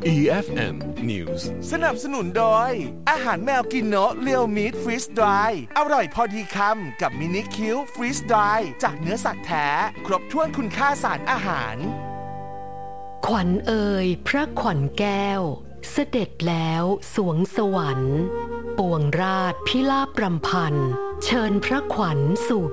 EFM News สนับสนุนโดยอาหารแมวกินโนะเรียวมีทฟรีสดรายอร่อยพอดีคำกับมินิคิวฟรีสดรายจากเนื้อสัตว์แท้ครบถ้วนคุณค่าสารอาหารขวัญเอ่ยพระขวัญแก้วเสด็จแล้วสวงสวรรค์ปวงราชพิลาภรำพันเชิญพระขวัญสู่